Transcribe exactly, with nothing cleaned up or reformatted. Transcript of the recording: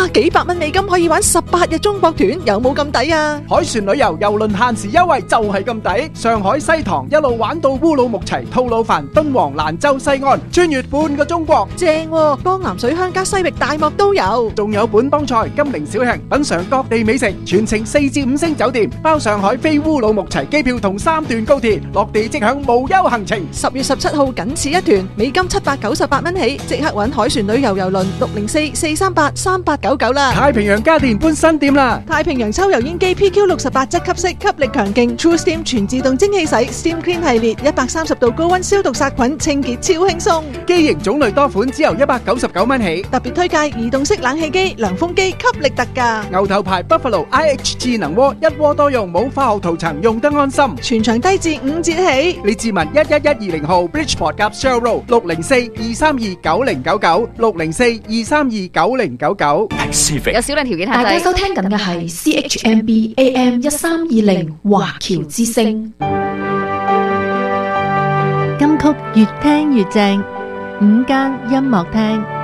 哇，幾百蚊美金可以玩十八日中國團，有冇咁抵啊？ 海船旅遊郵輪限時優惠就係咁抵，上海西塘一路玩到烏魯木齊、吐魯番、敦煌、蘭州西岸，穿越半個中國， 正喎！江南水鄉加西域大漠都有， 仲有本幫菜、金陵小吃，品嘗各地美食，全程四至五星酒店，包上海飛烏魯木齊機票同三段高鐵，落地即享無憂行程。 十月十七號僅此一團，美金七百九十八蚊起，即刻搵海船旅遊郵輪六零四四三八三八九九啦！ 太平洋家電搬新店啦！ 太平洋抽油煙機 P Q 六十八質吸式，吸力強勁 True Steam 全自動蒸汽洗 Steam Clean 系列，一百三十度高溫消毒殺菌，清潔超輕鬆。 機型種類多款，只由一百九十九蚊起。 特別推介移動式冷氣機、涼風機，吸力特價。 牛頭牌 Buffalo I H 智能鍋，一鍋多用，冇化學塗層，用得安心。 全場低至五折起。 你自問一一一二零號 Bridgeport 夾 Shell Road 六零四二三二九零九九六零四二三二九零九九。 有少量條件限制。 大家收聽緊嘅係 C H M B A M 一三二零華僑之聲。 金曲越聽越正，午間音樂廳。